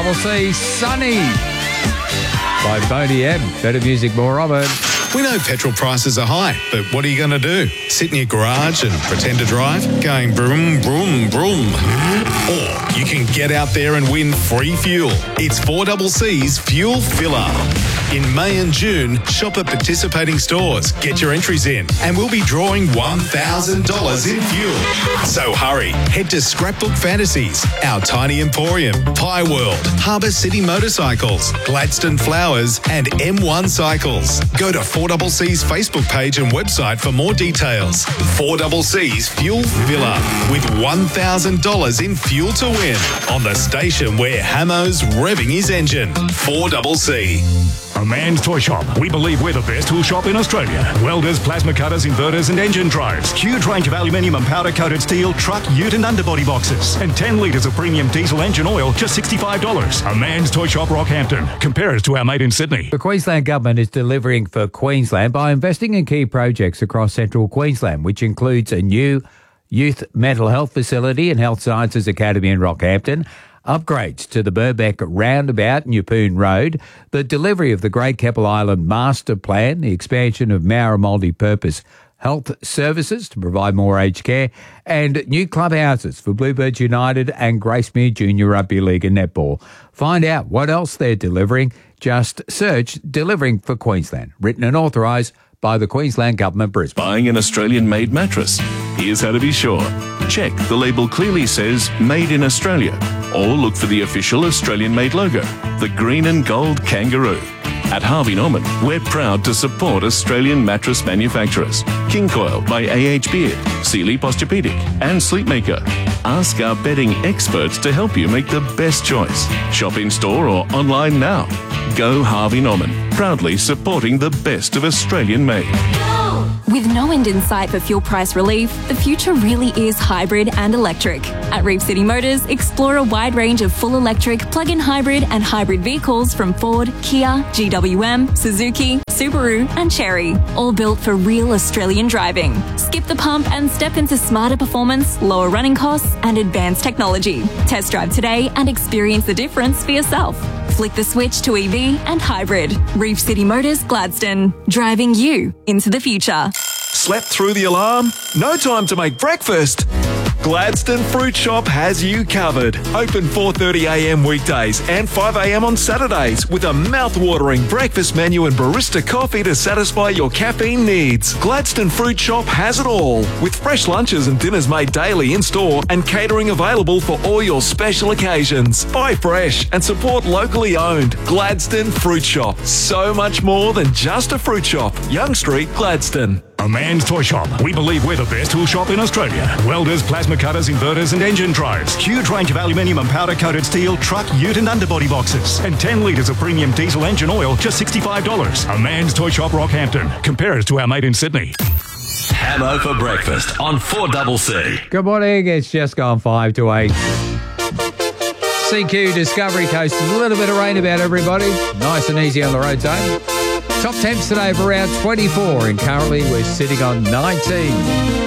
4CC, Sunny by Boney M. Better music, more of it. We know petrol prices are high, but what are you going to do? Sit in your garage and pretend to drive? Going broom, broom, broom. Or you can get out there and win free fuel. It's 4CC's Fuel Filler. In May and June, shop at participating stores, get your entries in, and we'll be drawing $1,000 in fuel. So hurry, head to Scrapbook Fantasies, Our Tiny Emporium, Pie World, Harbour City Motorcycles, Gladstone Flowers, and M1 Cycles. Go to 4CC's Facebook page and website for more details. 4CC's Fuel Filler, with $1,000 in fuel to win on the station where Hamo's revving his engine. 4CC. A Man's Toy Shop. We believe we're the best tool shop in Australia. Welders, plasma cutters, inverters and engine drives. Huge range of aluminium and powder-coated steel, truck, ute and underbody boxes. And 10 litres of premium diesel engine oil, just $65. A Man's Toy Shop, Rockhampton. Compare us to our mate in Sydney. The Queensland Government is delivering for Queensland by investing in key projects across central Queensland, which includes a new youth mental health facility and health sciences academy in Rockhampton, upgrades to the Burbeck roundabout, Newpoon Road, the delivery of the Great Keppel Island Master Plan, the expansion of Mara multi-purpose health services to provide more aged care, and new clubhouses for Bluebirds United and Gracemere Junior Rugby League and Netball. Find out what else they're delivering. Just search Delivering for Queensland, written and authorised by the Queensland Government, Brisbane. Buying an Australian-made mattress? Here's how to be sure. Check the label clearly says Made in Australia, or look for the official Australian-made logo, the green and gold kangaroo. At Harvey Norman, we're proud to support Australian mattress manufacturers. King Coil by AH Beard, Sealy Posturepedic and Sleepmaker. Ask our bedding experts to help you make the best choice. Shop in-store or online now. Go Harvey Norman, proudly supporting the best of Australian-made. With no end in sight for fuel price relief, the future really is hybrid and electric. At Reef City Motors, explore a wide range of full electric, plug-in hybrid and hybrid vehicles from Ford, Kia, GWM, Suzuki, Subaru and Chery, all built for real Australian driving. Skip the pump and step into smarter performance, lower running costs and advanced technology. Test drive today and experience the difference for yourself. Flick the switch to EV and hybrid. Reef City Motors, Gladstone, driving you into the future. Slept through the alarm? No time to make breakfast? Gladstone Fruit Shop has you covered. Open 4:30am weekdays and 5am on Saturdays with a mouth-watering breakfast menu and barista coffee to satisfy your caffeine needs. Gladstone Fruit Shop has it all, with fresh lunches and dinners made daily in-store and catering available for all your special occasions. Buy fresh and support locally owned. Gladstone Fruit Shop. So much more than just a fruit shop. Young Street, Gladstone. A Man's Toy Shop. We believe we're the best tool shop in Australia. Welders, plasma cutters, inverters and engine drives. Huge range of aluminium and powder-coated steel, truck, ute and underbody boxes. And 10 litres of premium diesel engine oil, just $65. A Man's Toy Shop, Rockhampton. Compare us to our mate in Sydney. Hamo for breakfast on 4CC. Good morning. It's just gone 5 to 8. CQ Discovery Coast. A little bit of rain about, everybody. Nice and easy on the roads, eh? Top temps today of around 24, and currently we're sitting on 19.